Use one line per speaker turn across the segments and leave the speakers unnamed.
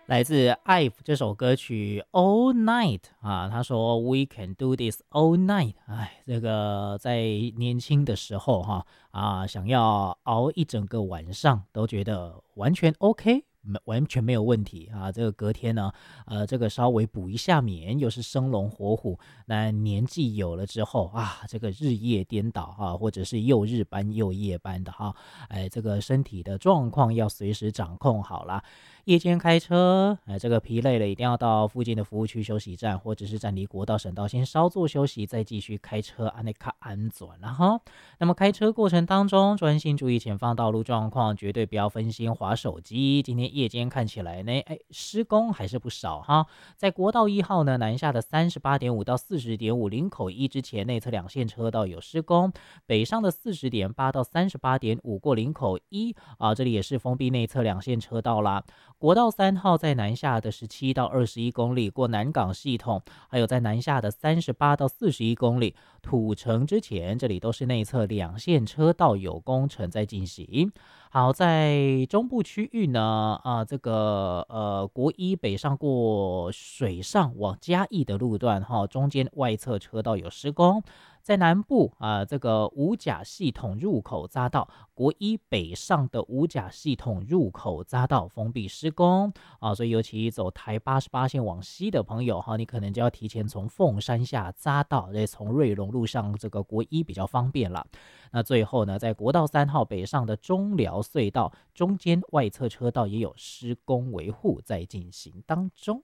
来自 IVE 这首歌曲 All Night 啊，他说 We can do this all night。哎，这个在年轻的时候想要熬一整个晚上都觉得完全 OK。完全没有问题啊！这个隔天呢，这个稍微补一下眠，又是生龙活虎。那年纪有了之后啊，这个日夜颠倒或者是又日班又夜班的哎，这个身体的状况要随时掌控好啦。夜间开车，这个疲累了，一定要到附近的服务区休息站，或者是站离国道、省道先稍作休息，再继续开车，安内卡安全了哈。那么开车过程当中，专心注意前方道路状况，绝对不要分心滑手机。今天夜间看起来呢，施工还是不少哈。在国道1号呢，南下的38.5到40.5林口一之前内侧两线车道有施工，北上的40.8到38.5过林口一这里也是封闭内侧两线车道啦。国道3号在南下的17到21公里过南港系统，还有在南下的38到41公里土城之前，这里都是内侧两线车道有工程在进行。好，在中部区域呢，这个国一北上过水上往嘉义的路段中间外侧车道有施工。在南部这个五甲系统入口匝道，国一北上的五甲系统入口匝道封闭施工所以尤其走台88线往西的朋友你可能就要提前从凤山下匝道，从瑞隆路上这个国一比较方便了。那最后呢，在国道3号北上的中寮隧道中间外侧车道也有施工维护在进行当中。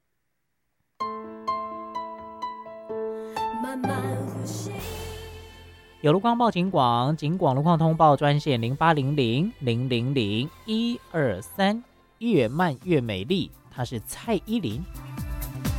慢慢呼吸。有路况报警广路况通报专线0800000123，越慢越美丽，它是蔡依林。